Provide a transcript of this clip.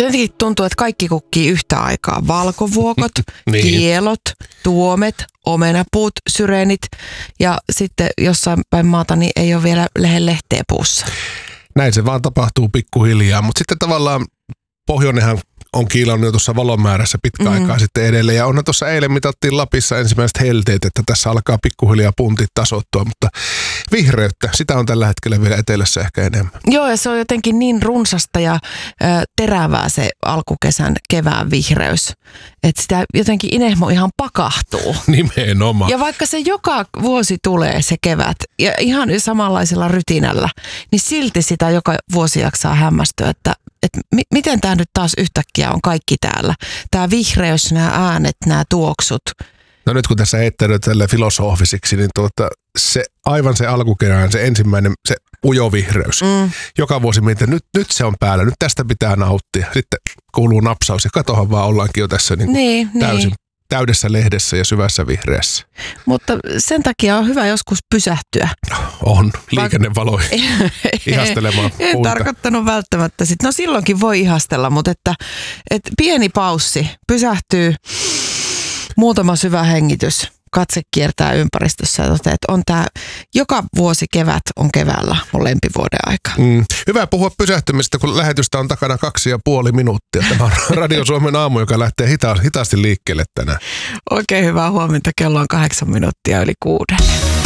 jotenkin tuntuu, että kaikki kukkii yhtä aikaa. Valkovuokot, Niin. kielot, tuomet, omenapuut, syreenit ja sitten jossain päin maata niin ei ole vielä lehteä puussa. Näin se vaan tapahtuu pikkuhiljaa, mutta sitten tavallaan pohjoinenhan on kiilannut jo tuossa valonmäärässä pitkä aikaa sitten edelleen. Ja onhan tuossa eilen mitattiin Lapissa ensimmäiset helteet, että tässä alkaa pikkuhiljaa puntit tasoittua, mutta vihreyttä, sitä on tällä hetkellä vielä etelässä ehkä enemmän. Joo, ja se on jotenkin niin runsasta ja terävää se alkukesän kevään vihreys, että sitä jotenkin inehmo ihan pakahtuu. Nimenomaan. Ja vaikka se joka vuosi tulee se kevät ja ihan samanlaisella rytinällä, niin silti sitä joka vuosi jaksaa hämmästyä, että miten tämä nyt taas yhtäkkiä on kaikki täällä. Tämä vihreys, nämä äänet, nämä tuoksut. No nyt kun tässä heittänyt tälle filosofisiksi, niin aivan se alkukerään, se ensimmäinen, se ujovihreys. Joka vuosi mietin, nyt se on päällä, nyt tästä pitää nauttia. Sitten kuuluu napsaus ja katohan vaan ollaankin jo tässä täydessä lehdessä ja syvässä vihreässä. Mutta sen takia on hyvä joskus pysähtyä. On, liikennevaloihin ihastelemaan puuta. En tarkoittanut välttämättä sit. No silloinkin voi ihastella, mutta että pieni paussi, pysähtyy, muutama syvä hengitys, katse kiertää ympäristössä ja toteaa, että on tämä, joka vuosi kevät on keväällä mun lempivuoden aika. Hyvä puhua pysähtymistä, kun lähetystä on takana 2,5 minuuttia. Tämä on Radio Suomen aamu, joka lähtee hitaasti liikkeelle tänään. Oikein hyvää huomenta, kello on 8 minuuttia yli 6.